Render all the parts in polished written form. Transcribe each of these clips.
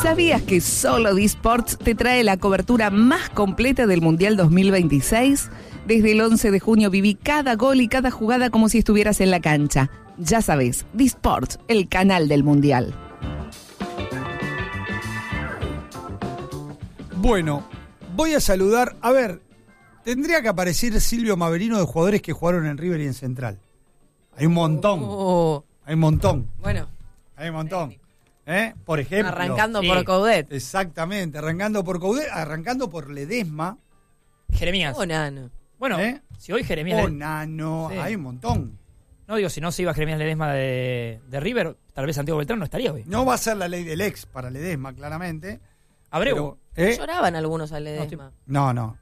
¿Sabías que solo Disports te trae la cobertura más completa del Mundial 2026? Desde el 11 de junio viví cada gol y cada jugada como si estuvieras en la cancha. Ya sabes, Disports, el canal del Mundial. Bueno, voy a saludar. A ver, tendría que aparecer Silvio Maverino de jugadores que jugaron en River y en Central. Hay un montón. Hay un montón. Bueno. Hay un montón. Por ejemplo. Arrancando por Coudet. Exactamente, arrancando por Coudet, arrancando por Ledesma. Jeremías. Nano. Bueno, si hoy Jeremías... Nano, sí. Hay un montón. No digo, si no se iba Jeremías Ledesma de River, tal vez Santiago Beltrán no estaría hoy. No va a ser la ley del ex para Ledesma, claramente. Abreu. Lloraban algunos al Ledesma. No.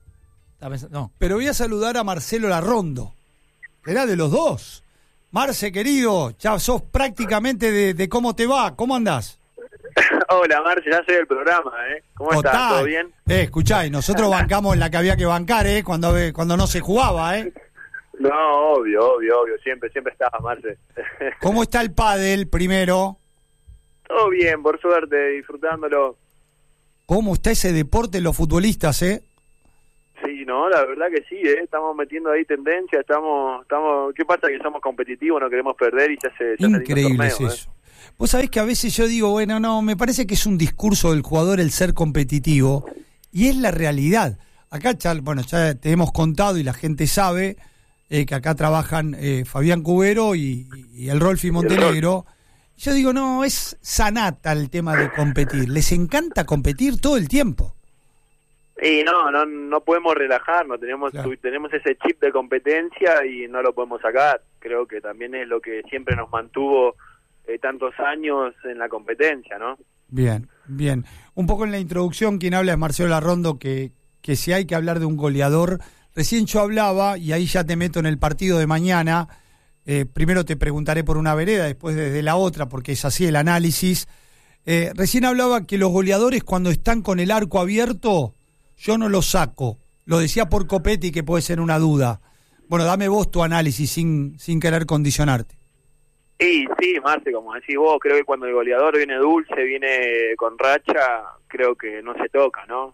No. Pero voy a saludar a Marcelo Larrondo. Era de los dos. Marce, querido, ya sos prácticamente de cómo te va. ¿Cómo andás? Hola, Marce, ya soy del programa, ¿Cómo estás? ¿Todo bien? Escuchá, y nosotros bancamos en la que había que bancar, cuando no se jugaba, No, obvio. Siempre estaba, Marce. ¿Cómo está el pádel, primero? Todo bien, por suerte, disfrutándolo. ¿Cómo está ese deporte, los futbolistas, Sí, no, la verdad que sí, estamos metiendo ahí tendencia, estamos, ¿qué pasa? Que somos competitivos, no queremos perder y ya se increíble es eso. Vos sabés que a veces yo digo, bueno, no, me parece que es un discurso del jugador el ser competitivo, y es la realidad. Acá, ya te hemos contado y la gente sabe que acá trabajan Fabián Cubero y el Rolfi Montenegro. Yo digo, no, es sanata el tema de competir, les encanta competir todo el tiempo. Y no podemos relajarnos, tenemos ese chip de competencia y no lo podemos sacar. Creo que también es lo que siempre nos mantuvo tantos años en la competencia, ¿no? Bien. Un poco en la introducción, quien habla es Marcelo Larrondo, que si hay que hablar de un goleador, recién yo hablaba, y ahí ya te meto en el partido de mañana, primero te preguntaré por una vereda, después desde la otra, porque es así el análisis. Recién hablaba que los goleadores cuando están con el arco abierto, yo no lo saco. Lo decía por Copetti, que puede ser una duda. Bueno, dame vos tu análisis sin querer condicionarte. Sí, Marce, como decís vos, creo que cuando el goleador viene dulce, viene con racha, creo que no se toca, ¿no?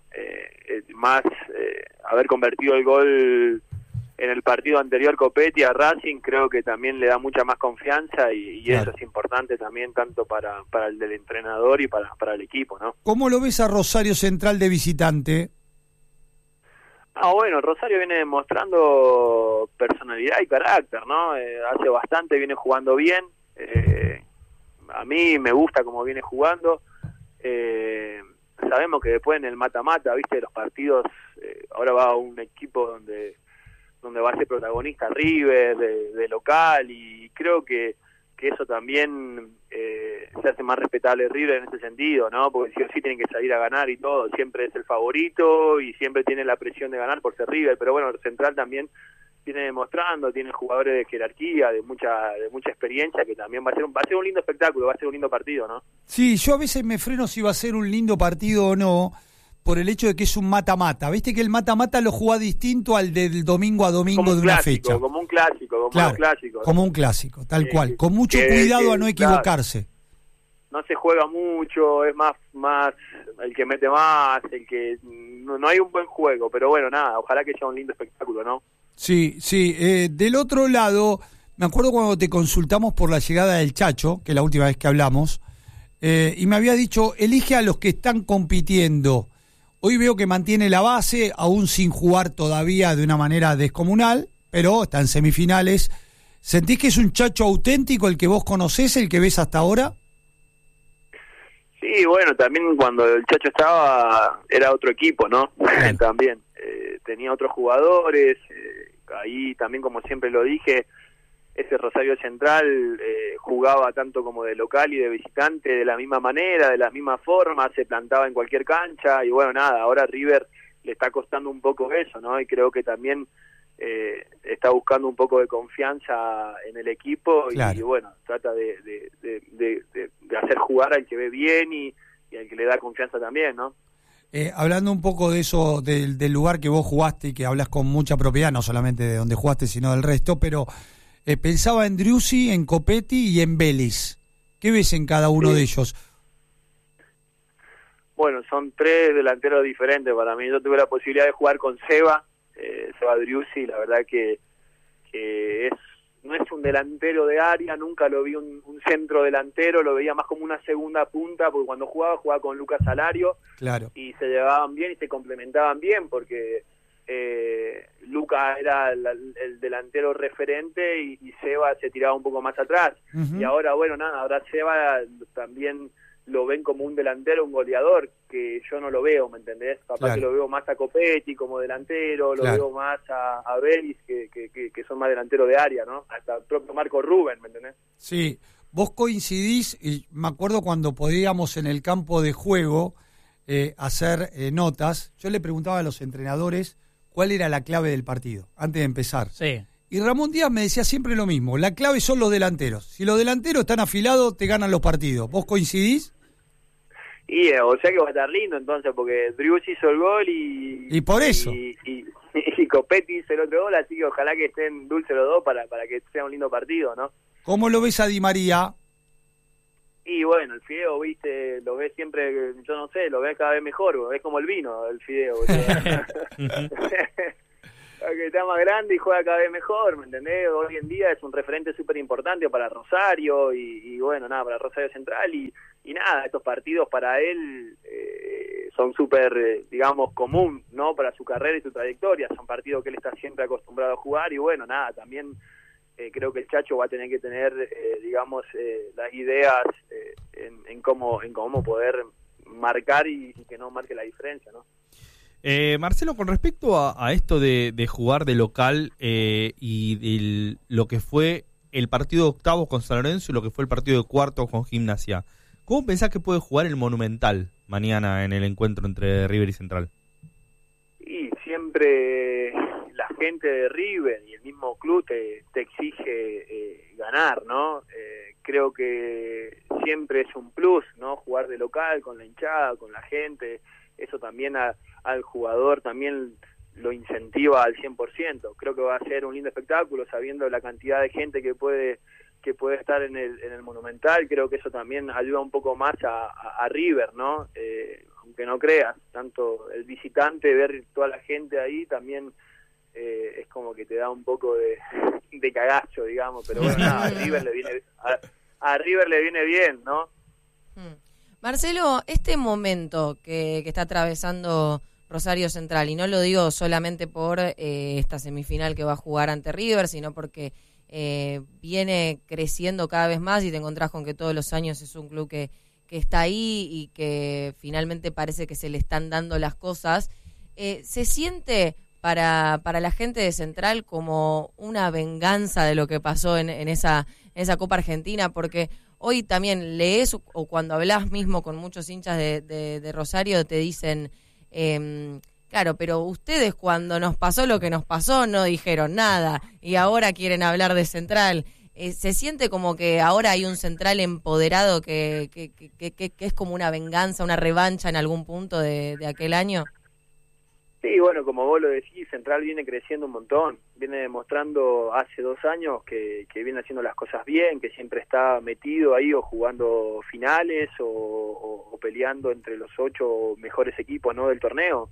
Haber convertido el gol en el partido anterior Copetti a Racing, creo que también le da mucha más confianza y claro, eso es importante también, tanto para el del entrenador y para el equipo, ¿no? ¿Cómo lo ves a Rosario Central de visitante? Bueno, Rosario viene demostrando personalidad y carácter, ¿no? Hace bastante viene jugando bien. A mí me gusta cómo viene jugando. Sabemos que después en el mata-mata, ¿viste? Los partidos, ahora va a un equipo donde va a ser protagonista River, de local, y creo que eso también se hace más respetable River en ese sentido, ¿no? Porque sí o sí tienen que salir a ganar y todo, siempre es el favorito y siempre tiene la presión de ganar por ser River, pero bueno, el Central también viene demostrando, tiene jugadores de jerarquía, de mucha experiencia, que también va a ser un lindo espectáculo, va a ser un lindo partido, ¿no? Sí, yo a veces me freno si va a ser un lindo partido o no, por el hecho de que es un mata-mata. Viste que el mata-mata lo juega distinto al del domingo a domingo de una fecha. Como un clásico, como un clásico, tal cual. Con mucho cuidado a no equivocarse. Claro, no se juega mucho, es más el que mete más, el que... No hay un buen juego, pero bueno, nada, ojalá que sea un lindo espectáculo, ¿no? Sí. Del otro lado, me acuerdo cuando te consultamos por la llegada del Chacho, que es la última vez que hablamos, y me había dicho, elige a los que están compitiendo. Hoy veo que mantiene la base, aún sin jugar todavía de una manera descomunal, pero está en semifinales. ¿Sentís que es un Chacho auténtico el que vos conocés, el que ves hasta ahora? Sí, bueno, también cuando el Chacho estaba era otro equipo, ¿no? Claro. También tenía otros jugadores, ahí también, como siempre lo dije, ese Rosario Central jugaba tanto como de local y de visitante de la misma manera, de la misma forma, se plantaba en cualquier cancha y bueno, nada, ahora River le está costando un poco eso, ¿no? Y creo que también está buscando un poco de confianza en el equipo. Claro. Y bueno, trata de hacer jugar al que ve bien y al que le da confianza también, ¿no? Hablando un poco de eso, del lugar que vos jugaste y que hablas con mucha propiedad, no solamente de donde jugaste, sino del resto, pero pensaba en Driussi, en Copetti y en Vélez. ¿Qué ves en cada uno de ellos? bueno, son 3 delanteros diferentes para mí. Yo tuve la posibilidad de jugar con Seba Driussi, la verdad que no es un delantero de área, nunca lo vi un centro delantero, lo veía más como una segunda punta, porque cuando jugaba con Lucas Alario, claro, y se llevaban bien y se complementaban bien, porque Lucas era el delantero referente y Seba se tiraba un poco más atrás. Uh-huh. Y ahora, bueno, nada, ahora Seba también lo ven como un delantero, un goleador, que yo no lo veo, ¿me entendés? Capaz claro, que lo veo más a Copetti como delantero, claro, lo veo más a Belis, que son más delanteros de área, ¿no? Hasta el propio Marco Rubén, ¿me entendés? Sí, vos coincidís, y me acuerdo cuando podíamos en el campo de juego hacer notas, yo le preguntaba a los entrenadores cuál era la clave del partido, antes de empezar. Sí. Y Ramón Díaz me decía siempre lo mismo, la clave son los delanteros. Si los delanteros están afilados, te ganan los partidos. ¿Vos coincidís? Y o sea que va a estar lindo entonces, porque Driussi hizo el gol y por eso. Y Copetti hizo el otro gol, así que ojalá que estén dulces los dos para que sea un lindo partido, ¿no? ¿Cómo lo ves a Di María? Y bueno, el fideo, viste, lo ves siempre, yo no sé, lo ves cada vez mejor, es como el vino, el fideo. Que está más grande y juega cada vez mejor, ¿me entendés? Hoy en día es un referente súper importante para Rosario y bueno, nada, para Rosario Central y nada, estos partidos para él son súper, digamos, común, ¿no? Para su carrera y su trayectoria, son partidos que él está siempre acostumbrado a jugar y bueno, nada, también creo que el Chacho va a tener que tener, digamos, las ideas en cómo poder marcar y que no marque la diferencia, ¿no? Marcelo, con respecto a esto de jugar de local y lo que fue el partido de octavos con San Lorenzo y lo que fue el partido de cuartos con Gimnasia, ¿cómo pensás que puede jugar el Monumental mañana en el encuentro entre River y Central? Y siempre la gente de River y el mismo club te exige ganar, ¿no? Creo que siempre es un plus, ¿no? Jugar de local con la hinchada, con la gente, eso también al jugador también lo incentiva al 100%. Creo que va a ser un lindo espectáculo, sabiendo la cantidad de gente que puede estar en el Monumental. Creo que eso también ayuda un poco más a River, ¿no? Aunque no creas, tanto el visitante, ver toda la gente ahí también es como que te da un poco de cagazo, digamos, pero bueno, nada, a River le viene bien, ¿no? Marcelo, este momento que está atravesando Rosario Central, y no lo digo solamente por esta semifinal que va a jugar ante River, sino porque viene creciendo cada vez más y te encontrás con que todos los años es un club que está ahí y que finalmente parece que se le están dando las cosas, ¿se siente para la gente de Central como una venganza de lo que pasó en esa Copa Argentina? Porque hoy también lees o cuando hablas mismo con muchos hinchas de Rosario te dicen, claro, pero ustedes cuando nos pasó lo que nos pasó no dijeron nada y ahora quieren hablar de Central. ¿Se siente como que ahora hay un Central empoderado que es como una venganza, una revancha en algún punto de aquel año? Sí, bueno, como vos lo decís, Central viene creciendo un montón, viene demostrando hace 2 años que viene haciendo las cosas bien, que siempre está metido ahí o jugando finales o peleando entre los 8 mejores equipos, ¿no?, del torneo.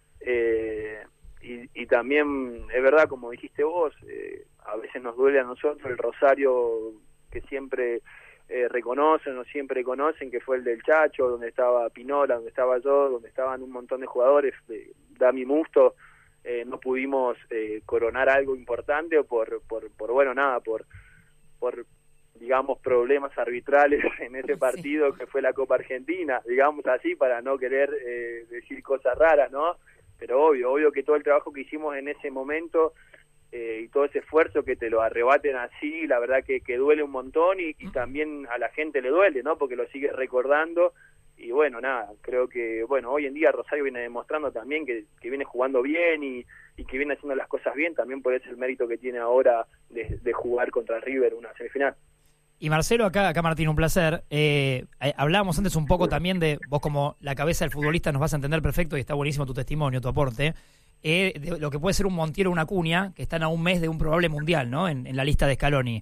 Y también es verdad, como dijiste vos, a veces nos duele a nosotros el Rosario que siempre reconocen o siempre conocen, que fue el del Chacho, donde estaba Pinola, donde estaba yo, donde estaban un montón de jugadores, Dami Musto, no pudimos coronar algo importante por bueno, nada, por digamos problemas arbitrales en ese partido que fue la Copa Argentina, digamos así, para no querer decir cosas raras, ¿no? Pero obvio que todo el trabajo que hicimos en ese momento y todo ese esfuerzo que te lo arrebaten así, la verdad que duele un montón y también a la gente le duele, ¿no? Porque lo sigue recordando y bueno, nada, creo que bueno, hoy en día Rosario viene demostrando también que viene jugando bien y que viene haciendo las cosas bien, también por ese el mérito que tiene ahora de jugar contra River una semifinal. Y Marcelo, acá Martín, un placer. Hablábamos antes un poco también de vos como la cabeza del futbolista nos vas a entender perfecto y está buenísimo tu testimonio, tu aporte, de lo que puede ser un Montiel o una Acuña, que están a un mes de un probable mundial, ¿no? En la lista de Scaloni.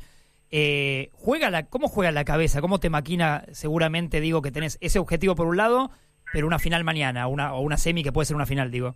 ¿Cómo juega la cabeza? ¿Cómo te maquina? Seguramente digo que tenés ese objetivo por un lado, pero una final mañana, o una semi que puede ser una final, digo.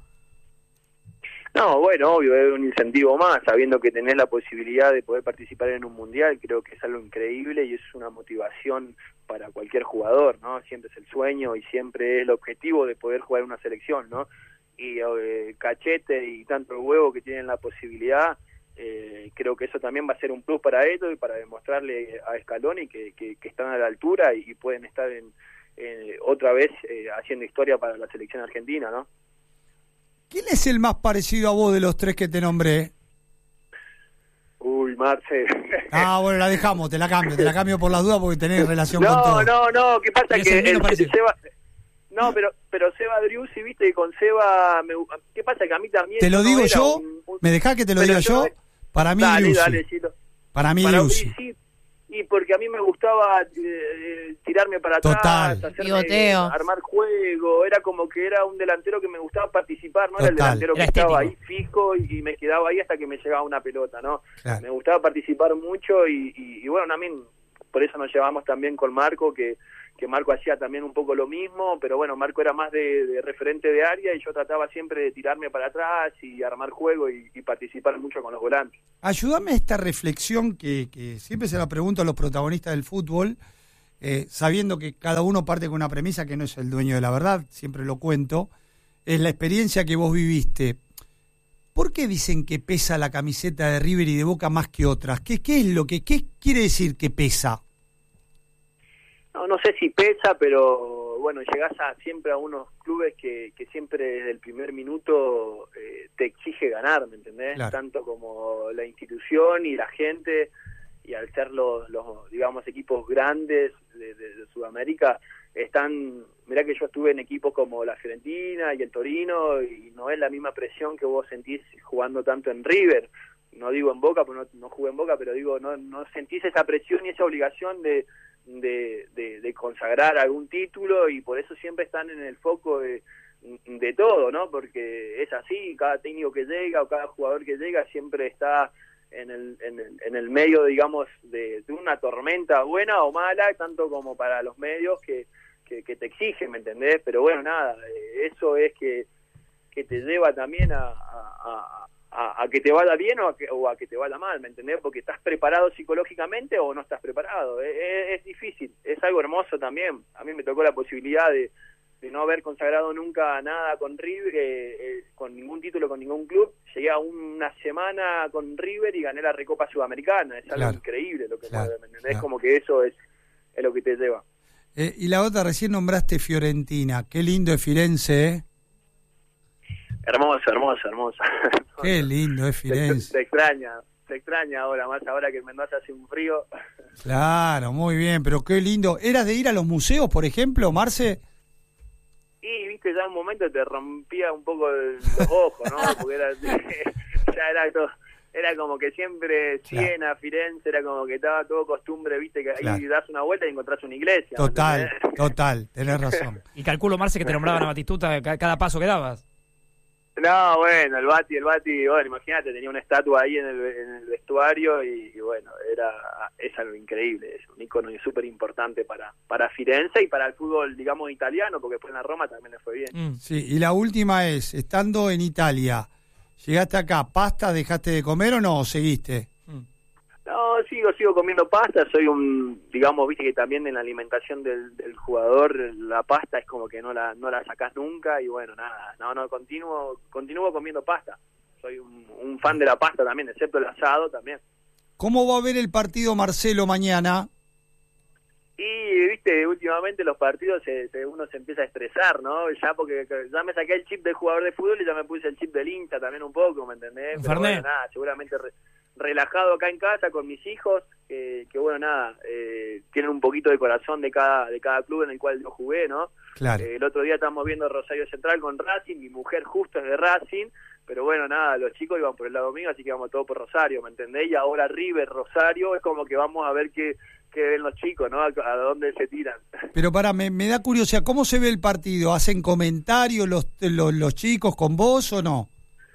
No, bueno, obvio, es un incentivo más, sabiendo que tenés la posibilidad de poder participar en un mundial, creo que es algo increíble y es una motivación para cualquier jugador, ¿no? Siempre es el sueño y siempre es el objetivo de poder jugar en una selección, ¿no? Y Cachete y tanto el huevo que tienen la posibilidad, creo que eso también va a ser un plus para ellos y para demostrarle a Scaloni que están a la altura y pueden estar otra vez haciendo historia para la selección argentina, ¿no? ¿Quién es el más parecido a vos de los tres que te nombré? Uy, Marce. Ah, bueno, la dejamos, te la cambio por las dudas porque tenés relación con todo. No, ¿qué pasa? Y Que ese menos parecido. Seba... No, pero Seba Driussi, viste, y con Seba... ¿Qué pasa? Que a mí también... ¿Te lo no digo era yo? ¿Me dejás que te lo diga yo? Para mí, Dale, Driussi. Chilo. Para mí, Para mí Driussi. sí, y porque a mí me gustaba tirarme para Total. atrás, Pivoteo. armar juego, era como que era un delantero que me gustaba participar, no era el Total. delantero que Era estaba estético. ahí fijo y me quedaba ahí hasta que me llegaba una pelota, ¿no? Claro. Me gustaba participar mucho y bueno, también por eso nos llevamos también con Marco, que Marco hacía también un poco lo mismo, pero bueno, Marco era más de referente de área y yo trataba siempre de tirarme para atrás y armar juego y participar mucho con los volantes. Ayúdame a esta reflexión que siempre se la pregunto a los protagonistas del fútbol, sabiendo que cada uno parte con una premisa que no es el dueño de la verdad, siempre lo cuento, es la experiencia que vos viviste. ¿Por qué dicen que pesa la camiseta de River y de Boca más que otras? ¿Qué quiere decir que pesa? No sé si pesa, pero bueno, llegás siempre a unos clubes que siempre desde el primer minuto te exige ganar, ¿me entendés? Claro. Tanto como la institución y la gente, y al ser los digamos, equipos grandes de Sudamérica, mirá que yo estuve en equipos como la Fiorentina y el Torino, y no es la misma presión que vos sentís jugando tanto en River. No digo en Boca, porque no jugué en Boca, pero digo, no sentís esa presión y esa obligación de consagrar algún título, y por eso siempre están en el foco de todo, ¿no? Porque es así, cada técnico que llega o cada jugador que llega siempre está en el medio, digamos, de una tormenta buena o mala, tanto como para los medios que te exigen, ¿me entendés? Pero bueno, nada, eso es que te lleva también a que te vaya bien o a que te vaya mal, ¿me entendés? Porque estás preparado psicológicamente o no estás preparado. Es difícil, es algo hermoso también. A mí me tocó la posibilidad de no haber consagrado nunca nada con River, con ningún título, con ningún club. Llegué a una semana con River y gané la Recopa Sudamericana. Es algo increíble lo que ¿me entendés? Claro. Como que eso es lo que te lleva. Y la otra, recién nombraste Fiorentina. Qué lindo es Firenze, ¿eh? Hermosa. Qué lindo es Firenze. Se extraña ahora, más ahora que en Mendoza hace un frío. Claro, muy bien, pero qué lindo. ¿Eras de ir a los museos, por ejemplo, Marce? Y viste, ya un momento te rompía un poco los ojos, ¿no? Porque ya era todo, era como que siempre Siena, Firenze, era como que estaba todo costumbre, viste, que ahí das una vuelta y encontrás una iglesia. Total, tenés razón. Y calculo, Marce, que te nombraban a Batistuta cada paso que dabas. No, bueno, el Bati, bueno, imagínate, tenía una estatua ahí en el vestuario y bueno, es algo increíble, es un ícono súper importante para Firenze y para el fútbol, digamos, italiano, porque después en la Roma también le fue bien. Sí, y la última es, estando en Italia, ¿llegaste acá, pasta, dejaste de comer o no, o seguiste? No, sigo comiendo pasta, soy digamos, viste que también en la alimentación del jugador la pasta es como que no la sacás nunca y bueno, nada, continúo comiendo pasta. Soy un fan de la pasta también, excepto el asado también. ¿Cómo va a ver el partido Marcelo mañana? Y, viste, últimamente los partidos uno se empieza a estresar, ¿no? Ya porque ya me saqué el chip del jugador de fútbol y ya me puse el chip del hincha también un poco, ¿me entendés? Pero bueno, nada, seguramente relajado acá en casa con mis hijos, que bueno, nada, tienen un poquito de corazón de cada club en el cual yo jugué, ¿no? Claro. El otro día estábamos viendo Rosario Central con Racing, mi mujer justo es de Racing, pero bueno, nada, los chicos iban por el lado mío, así que vamos todos por Rosario, ¿me entendés? Y ahora River, Rosario, es como que vamos a ver qué ven los chicos, ¿no? A dónde se tiran. Pero me da curiosidad, ¿cómo se ve el partido? ¿Hacen comentarios los chicos con vos o no?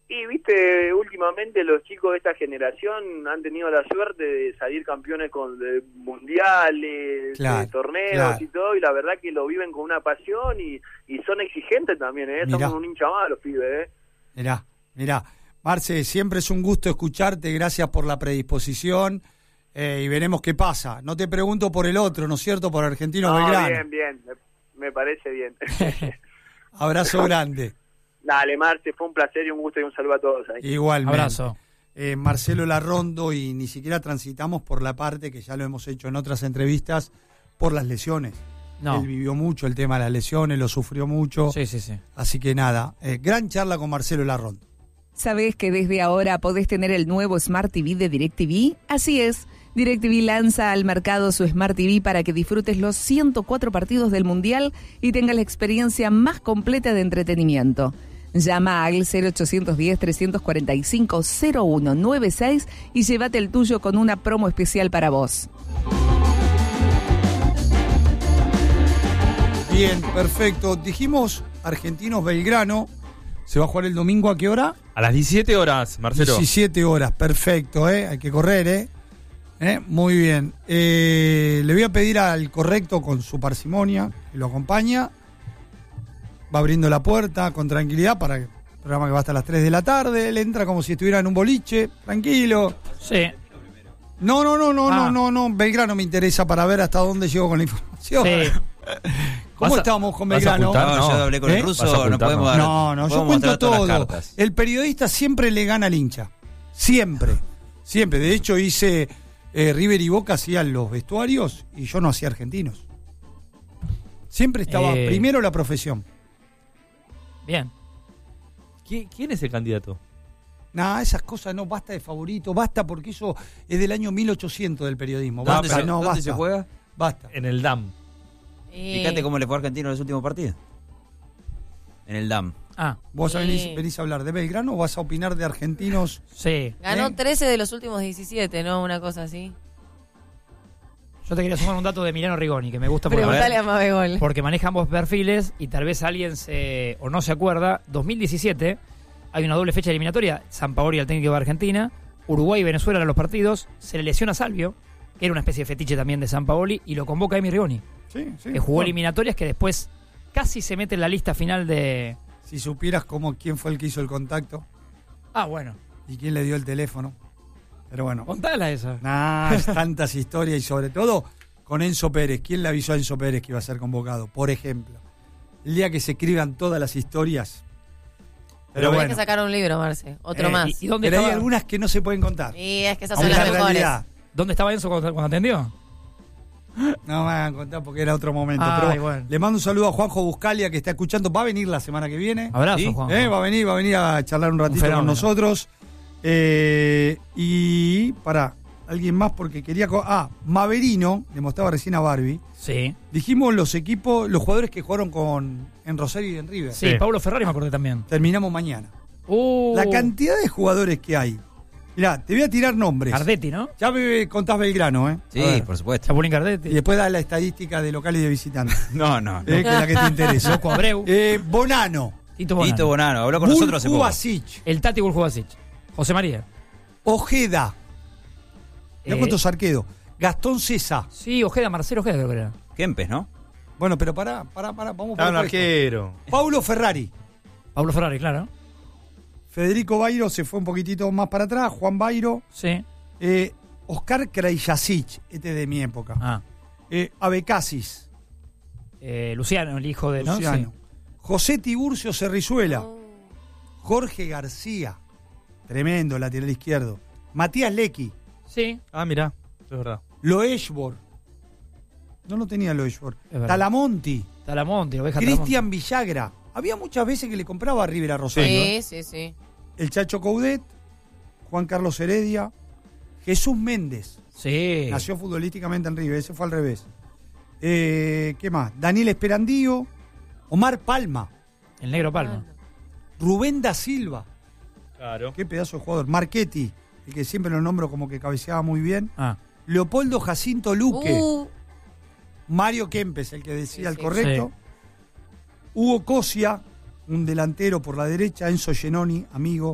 Y viste, últimamente los chicos de esta generación han tenido la suerte de salir campeones de mundiales, Claro, de torneos claro. y todo, y la verdad que lo viven con una pasión y son exigentes también, Mirá. Son un hincha más los pibes, Mirá. Marce, siempre es un gusto escucharte, gracias por la predisposición y veremos qué pasa. No te pregunto por el otro, ¿no es cierto? Por Argentinos Belgrano. Bien, me parece bien. Abrazo grande. Dale, Marce, fue un placer y un gusto y un saludo a todos ahí. Igualmente. Abrazo. Marcelo Larrondo, y ni siquiera transitamos por la parte que ya lo hemos hecho en otras entrevistas, por las lesiones. No. Él vivió mucho el tema de las lesiones, lo sufrió mucho. Sí. Así que nada, gran charla con Marcelo Larrondo. ¿Sabés que desde ahora podés tener el nuevo Smart TV de DirecTV? Así es. DirecTV lanza al mercado su Smart TV para que disfrutes los 104 partidos del Mundial y tengas la experiencia más completa de entretenimiento. Llama al 0810-345-0196 y llévate el tuyo con una promo especial para vos. Bien, perfecto. Dijimos Argentinos Belgrano. ¿Se va a jugar el domingo a qué hora? A las 17 horas, Marcelo. 17 horas, perfecto, hay que correr, muy bien. Le voy a pedir al correcto con su parsimonia, que lo acompaña. Va abriendo la puerta con tranquilidad para el programa que va hasta las 3 de la tarde. Él entra como si estuviera en un boliche, tranquilo. Sí. No, Belgrano me interesa para ver hasta dónde llegó con la información. Sí. ¿Cómo ¿Vas a- estamos con vas a Belgrano? ocultar? No, No. yo hablé con el ¿Vas a ruso, no ocultar? podemos dar. No, yo podemos cuento mostrar todas las todo. cartas. El periodista siempre le gana al hincha. Siempre. De hecho, hice River y Boca hacían los vestuarios y yo no hacía argentinos. Siempre estaba primero la profesión. Bien. ¿Quién es el candidato? Nada, esas cosas no, basta de favorito, basta porque eso es del año 1800 del periodismo. ¿Dónde, Basta, se, no, dónde basta. se juega? Basta. En el DAM. Fíjate cómo le fue a Argentina en los últimos partidos. En el DAM. ¿Vos Sí. venís a hablar de Belgrano o vas a opinar de argentinos? Sí. Ganó 13 de los últimos 17, ¿no? Una cosa así. Yo te quería sumar un dato de Emiliano Rigoni, que me gusta porque, Preguntale a Mabegol. porque maneja ambos perfiles y tal vez alguien o no se acuerda. 2017 hay una doble fecha eliminatoria. Sampaoli, el técnico de Argentina. Uruguay y Venezuela eran los partidos. Se le lesiona a Salvio, que era una especie de fetiche también de Sampaoli, y lo convoca a Emi Rigoni, Sí. que jugó eliminatorias que después casi se mete en la lista final de... Si supieras quién fue el que hizo el contacto Bueno. y quién le dio el teléfono. Pero bueno. Contala esa. Tantas historias y sobre todo con Enzo Pérez. ¿Quién le avisó a Enzo Pérez que iba a ser convocado? Por ejemplo. El día que se escriban todas las historias. Pero Tenés bueno, que sacar un libro, Marce. Otro más. ¿Y dónde pero hay estaba, algunas que no se pueden contar. Y es que esas Aunque son la las mejores. realidad ¿Dónde estaba Enzo cuando atendió? no me van a contar porque era otro momento. Ay, pero bueno. le mando un saludo a Juanjo Buscalia que está escuchando. Va a venir la semana que viene. Abrazo, ¿Sí? Juan. Va a venir a charlar un ratito fenómeno. con nosotros. Y para alguien más porque quería... Maverino, le mostraba recién a Barbie. Sí. Dijimos los equipos, los jugadores que jugaron en Rosario y en River. Sí, Sí. Pablo Ferrari me acordé también. Terminamos mañana. La cantidad de jugadores que hay. Mirá, te voy a tirar nombres. Cardetti, ¿no? Ya me contás Belgrano, ¿eh? Sí, A ver. por supuesto. Chapulín Y Cardetti. después da la estadística de locales y de visitantes. No. Que es la que te interesa. Loco Abreu. Bonano. Tito Bonano. Tito Bonano, habló con nosotros hace poco. Kovacic. El Tati Buljubasic. José María. Ojeda. Mirá Eh. cuántos arqueros. Gastón César. Sí, Ojeda, Marcelo Ojeda creo que era. Kempes, ¿no? Bueno, pero pará, vamos por Estaba un el puesto. arquero. Paulo Ferrari. Pablo Ferrari, claro. Federico Bairo se fue un poquitito más para atrás. Juan Bairo. Sí. Oscar Krajicic, este es de mi época. Abecasis. Luciano, el hijo de... ¿no? Luciano. Sí. José Tiburcio Cerrizuela. Oh. Jorge García. Tremendo, lateral izquierdo. Matías Lecky. Sí. Mirá, es verdad. Loeshbor. No lo tenía Loeshbor. Es verdad. Talamonti. Talamonte, oveja Cristian Villagra. Había muchas veces que le compraba a River a Rosario. Sí. El Chacho Coudet. Juan Carlos Heredia. Jesús Méndez. Sí. Nació futbolísticamente en River. Ese fue al revés. ¿Qué más? Daniel Esperandío. Omar Palma. El negro Palma. Rubén da Silva. Claro. Qué pedazo de jugador. Marchetti, el que siempre lo nombro como que cabeceaba muy bien. Leopoldo Jacinto Luque. Mario Kempes, el que decía Sí, el sí. correcto. Hugo Cosia, un delantero por la derecha. Enzo Genoni, amigo.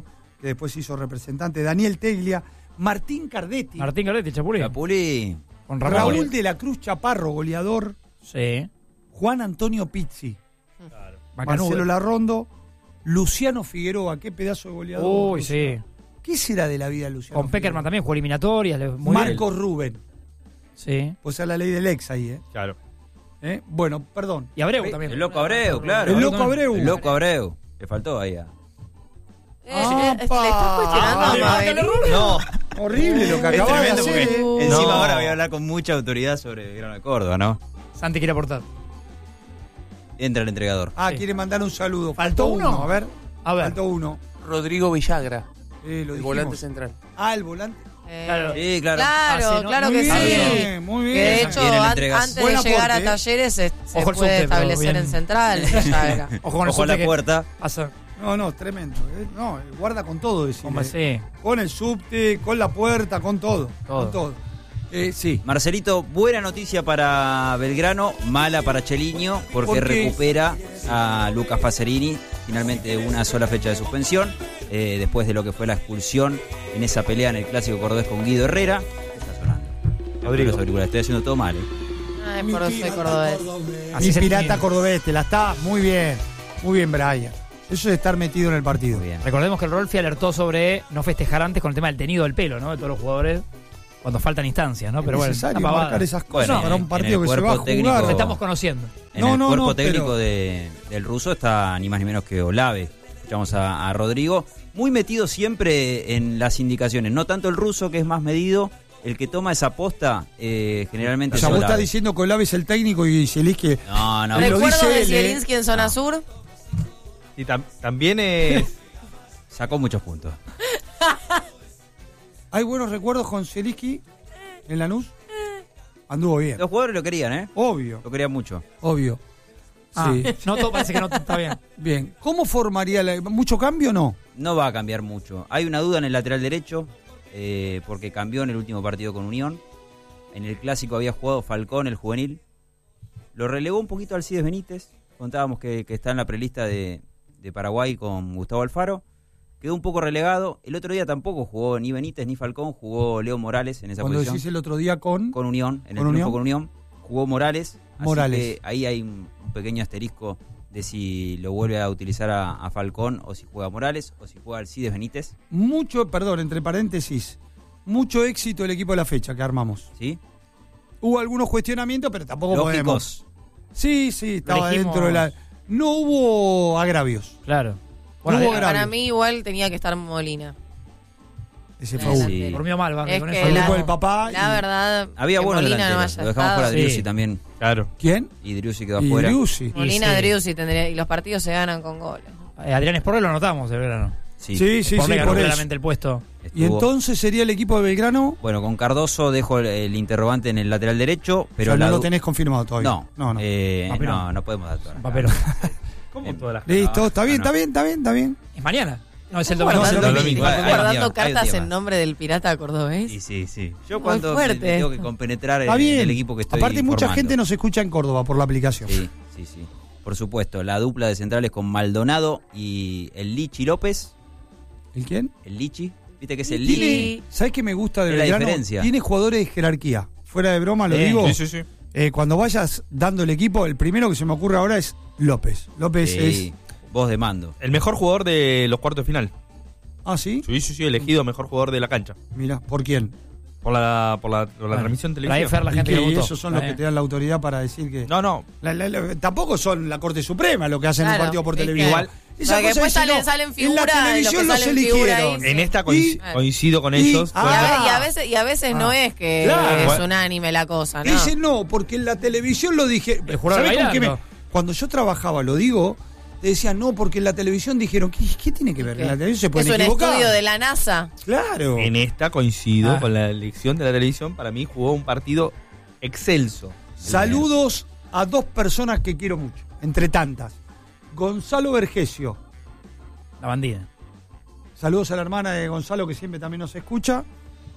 que después se hizo representante, Daniel Teglia, Martín Cardetti, Martín Cardetti, Chapulín. Chapuli. Con Raúl de la Cruz Chaparro, goleador, Sí. Juan Antonio Pizzi, Macanudo. Marcelo Larrondo, Luciano Figueroa, qué pedazo de goleador. Uy, sí. ¿Qué será de la vida de Luciano Con Peckerman Figueroa? también, jugó eliminatorias. Muy Marco bien. Rubén, Sí. pues a la ley del ex ahí, Claro. Bueno, perdón. Y Abreu también. El loco Abreu, claro. El loco Abreu. El loco Abreu. Le faltó ahí. ¿Le estás cuestionando a Mabel? No, Horrible lo que Es acaba de tremendo hacer. porque encima No. ahora voy a hablar con mucha autoridad sobre Belgrano de Córdoba, ¿no? Santi quiere aportar. Entra el entregador. Sí. Quiere mandar un saludo. ¿Faltó uno? A ver. A ver. Faltó uno. Rodrigo Villagra, Lo el dijimos. volante central. El volante. Claro. Sí, claro. Claro, Pase, ¿no? claro Muy que bien, sí. muy bien. Que de hecho, Vienen entregas. antes Buen de llegar aporte, a Talleres se Ojo el puede subte, pero establecer bien. en Central. Villagra. Ojo con el Ojo a la subte que puerta. pasa. No, tremendo. No, guarda con todo. Decirle. Hombre, sí. Con el subte, con la puerta, con todo. Todo. Con todo. Sí. Marcelito, buena noticia para Belgrano, mala para Cheliño, porque ¿Por qué? recupera a Lucas Pacerini, finalmente una sola fecha de suspensión, después de lo que fue la expulsión en esa pelea en el Clásico Cordobés con Guido Herrera. Está sonando. Rodrigo. Los auriculares, estoy haciendo todo mal. Ay, por eso soy cordobés. Así Mi se pirata tiene. cordobés, te la está muy bien. Muy bien, Brian. Eso es estar metido en el partido. Muy bien. Recordemos que el Rolfi alertó sobre no festejar antes con el tema del tenido del pelo, ¿no? De todos los jugadores cuando faltan instancias, ¿no? Pero Es bueno, necesario una pavada. marcar esas cosas Bueno, para un en partido el que se va a cuerpo técnico- jugar. Nos estamos conociendo. En No, el no, cuerpo no, técnico pero- del ruso está ni más ni menos que Olave. Escuchamos a Rodrigo, muy metido siempre en las indicaciones, no tanto el ruso que es más medido, el que toma esa posta generalmente O sea, es vos Olave. estás diciendo que Olave es el técnico y Zielinski. No, no, Lo Recuerdo dice de él, Zielinski en zona sur. y también es. sacó muchos puntos. ¿Hay buenos recuerdos con Zielinski en Lanús? Anduvo bien. Los jugadores lo querían, ¿eh? Obvio, Lo querían mucho. obvio. Ah, Sí. no, todo parece que no está bien. Bien. ¿Cómo formaría mucho cambio o no? No va a cambiar mucho. Hay una duda en el lateral derecho, porque cambió en el último partido con Unión. En el Clásico había jugado Falcón, el juvenil. Lo relegó un poquito Alcides Benítez. Contábamos que está en la prelista de Paraguay con Gustavo Alfaro. Quedó un poco relegado. El otro día tampoco jugó ni Benítez ni Falcón. Jugó Leo Morales en esa Cuando posición. decís el otro día con Con Unión, en el ¿Con triunfo Unión? con Unión. Jugó Morales. Así Morales. que ahí hay un pequeño asterisco de si lo vuelve a utilizar a Falcón o si juega Morales o si juega Alcides Benítez. mucho, perdón, entre paréntesis, mucho éxito el equipo de la fecha que armamos. ¿Sí? Hubo algunos cuestionamientos, pero tampoco podemos. Lógicos. Sí, estaba Elegimos- dentro de la... No hubo agravios. Claro. Bueno, Bueno, hubo Para agravio. mí igual tenía que estar Molina. Ese Sí. fue uno. Sí. durmió mal, Barney, Es con que eso. Hablé la- con el papá La y- verdad, Había que buenos Molina no delanteros. haya Lo dejamos fuera estado. de Driussi Sí. también. Claro. ¿Quién? Y Driussi quedó Y afuera. Driussi. Molina, sí. Driussi tendría, y los partidos se ganan con goles. Adrián Esporre lo notamos de verano. Sí. Sí, Por por eso. claramente el puesto. Y Estuvo- entonces sería el equipo de Belgrano, Bueno, con Cardoso dejo el interrogante en el lateral derecho, pero pero no la lo du- tenés confirmado todavía. No, no. Papelón. no podemos dar todas las Papelón. ¿Cómo todas las Listo, está bien, no. está bien. ¿Es mañana? No, es el Guardando, domingo. No, es el ¿estás domingo. Hay un guardando día- hay un cartas día en más. nombre del pirata cordobés. Sí. Yo Muy cuando fuerte me tengo que esto. compenetrar Está en bien. el equipo que estoy Aparte, mucha formando. gente nos escucha en Córdoba por la aplicación. Sí. Por supuesto, la dupla de centrales con Maldonado y el Lichi López. ¿El quién? El Lichi. ¿Viste que es el Lichi. Lichi? ¿Sabes qué me gusta de Es la Belgrano? diferencia. Tiene jugadores de jerarquía. Fuera de broma, lo Sí. digo. Sí. Cuando vayas dando el equipo, el primero que se me ocurre ahora es López. López Sí, voz de mando. El mejor jugador de los cuartos de final. ¿Ah, sí? Sí, elegido mejor jugador de la cancha. Mira, ¿por quién? Por la transmisión Pero ahí televisiva. Fer, la gente ¿Y que qué? le ¿Y gustó. esos son los que te dan la autoridad para decir que... No. Tampoco son la Corte Suprema lo que hacen en Claro, un partido por es que- televisión. Igual- Esa Porque cosa después de decir, salen en figuras la de televisión los los que salen figura eligieron. ahí. En esta Y- coincido con y- ellos. Y a veces no es que Claro. es unánime la cosa, ¿no? Dice no, porque en la televisión lo dije. El jurado ¿Sabés con qué bailando. Cuando yo trabajaba, lo digo, te decían no, porque en la televisión dijeron, ¿qué tiene que ver? En la televisión se Es pueden un equivocar. estudio de la NASA. Claro. En esta coincido Ah. con la elección de la televisión. Para mí jugó un partido excelso. Saludos a dos personas que quiero mucho, entre tantas. Gonzalo Vergesio. La bandida. Saludos a la hermana de Gonzalo que siempre también nos escucha.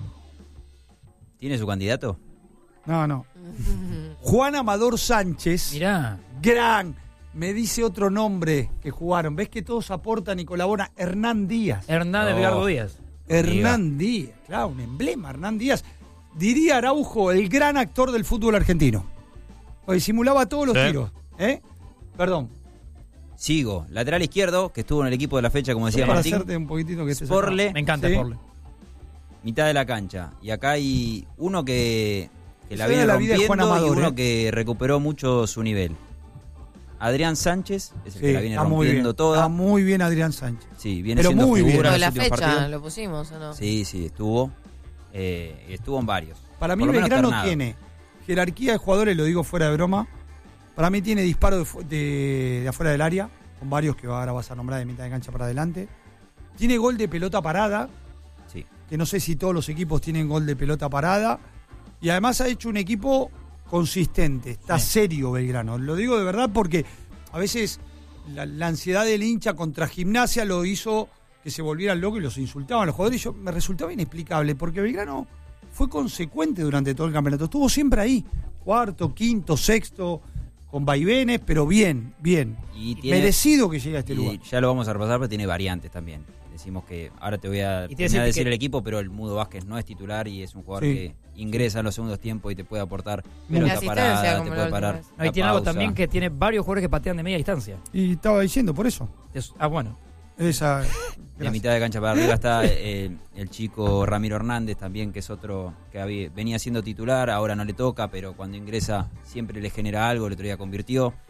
¿Tiene su candidato? No. Juan Amador Sánchez. Mirá. Gran, Me dice otro nombre que jugaron. ¿Ves que todos aportan y colaboran? Hernán Díaz. Hernán No. Edgardo Díaz. Hernán Díaz, claro, un emblema, Hernán Díaz. Diría Araujo, el gran actor del fútbol argentino. Porque simulaba todos los Sí. tiros. Perdón. Sigo. Lateral izquierdo, que estuvo en el equipo de la fecha, como decía Para Martín. hacerte un poquitito que estés Sporle. acá. Me encanta Sí. Sporle. Mitad de la cancha. Y acá hay uno que la Eso viene era la vida de Juan rompiendo y Amador, uno que recuperó mucho su nivel. Adrián Sánchez es el Sí, que la viene está muy bien. rompiendo Está toda. muy bien Adrián Sánchez. Sí, viene Pero siendo muy bien. figura Lo en de los la últimos fecha partidos. lo pusimos, ¿o no? Sí, estuvo. Estuvo en varios. Para mí Por lo menos Belgrano ternado. tiene jerarquía de jugadores, lo digo fuera de broma. Para mí tiene disparo de afuera del área, con varios que ahora vas a nombrar de mitad de cancha para adelante. Tiene gol de pelota parada, Sí. que no sé si todos los equipos tienen gol de pelota parada. Y además ha hecho un equipo consistente, está serio Belgrano. Lo digo de verdad porque a veces la ansiedad del hincha contra Gimnasia lo hizo que se volvieran locos y los insultaban a los jugadores. Y me resultaba inexplicable porque Belgrano fue consecuente durante todo el campeonato. Estuvo siempre ahí, cuarto, quinto, sexto, con vaivenes, pero bien. Y tiene- Merecido que llegue a este lugar. Y ya lo vamos a repasar, pero tiene variantes también. Decimos que ahora te voy a Y tiene terminar de decir que- el equipo, pero el Mudo Vázquez no es titular y es un jugador Sí. que ingresa en los segundos tiempos y te puede aportar Muy pelota asistencia, parada, te como la puede última parar. vez. No, y la tiene algo pausa. también que tiene varios jugadores que patean de media distancia. Y estaba diciendo por eso. Bueno. Esa. De gracias. mitad de cancha para arriba está el chico Ramiro Hernández también, que es otro que venía siendo titular, ahora no le toca, pero cuando ingresa siempre le genera algo, el otro día convirtió.